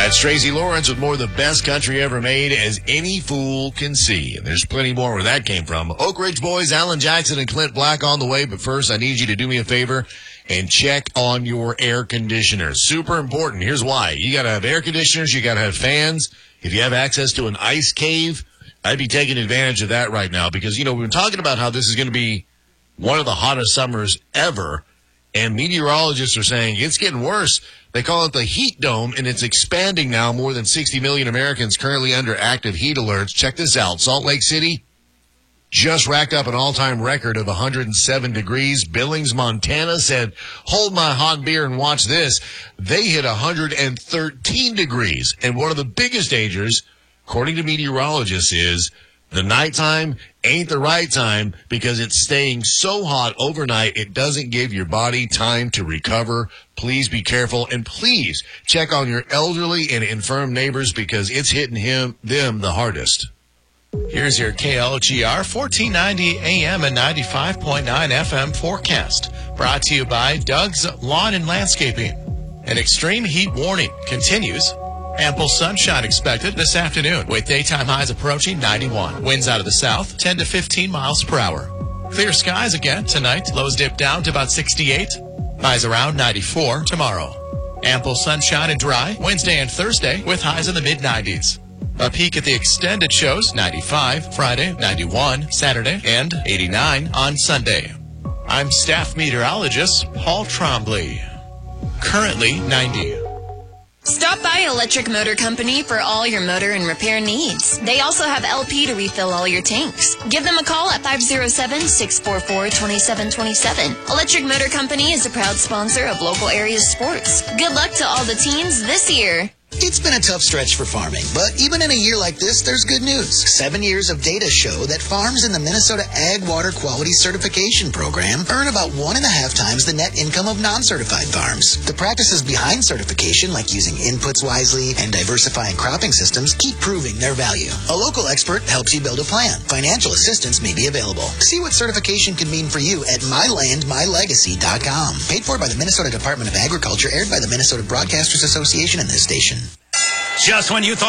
That's Tracy Lawrence with more of the best country ever made, as any fool can see. And there's plenty more where that came from. Oak Ridge Boys, Alan Jackson and Clint Black on the way. But first, I need you to do me a favor and check on your air conditioners. Super important. Here's why. You got to have air conditioners. You got to have fans. If you have access to an ice cave, I'd be taking advantage of that right now because, we've been talking about how this is going to be one of the hottest summers ever. And meteorologists are saying it's getting worse. They call it the heat dome, and it's expanding now. More than 60 million Americans currently under active heat alerts. Check this out. Salt Lake City just racked up an all-time record of 107 degrees. Billings, Montana said, hold my hot beer and watch this. They hit 113 degrees. And one of the biggest dangers, according to meteorologists, is the nighttime ain't the right time because it's staying so hot overnight it doesn't give your body time to recover. Please be careful, and please check on your elderly and infirm neighbors because it's hitting them the hardest. Here's your KLGR 1490 AM and 95.9 FM forecast. Brought to you by Doug's Lawn and Landscaping. An extreme heat warning continues. Ample sunshine expected this afternoon with daytime highs approaching 91. Winds out of the south, 10 to 15 miles per hour. Clear skies again tonight. Lows dip down to about 68. Highs around 94 tomorrow. Ample sunshine and dry Wednesday and Thursday with highs in the mid-90s. A peek at the extended shows, 95 Friday, 91 Saturday, and 89 on Sunday. I'm staff meteorologist Paul Trombley. Currently 90. Stop by Electric Motor Company for all your motor and repair needs. They also have LP to refill all your tanks. Give them a call at 507-644-2727. Electric Motor Company is a proud sponsor of local area sports. Good luck to all the teams this year. It's been a tough stretch for farming, but even in a year like this, there's good news. 7 years of data show that farms in the Minnesota Ag Water Quality Certification Program earn about 1.5 times the net income of non-certified farms. The practices behind certification, like using inputs wisely and diversifying cropping systems, keep proving their value. A local expert helps you build a plan. Financial assistance may be available. See what certification can mean for you at MyLandMyLegacy.com. Paid for by the Minnesota Department of Agriculture, aired by the Minnesota Broadcasters Association and this station. Just when you thought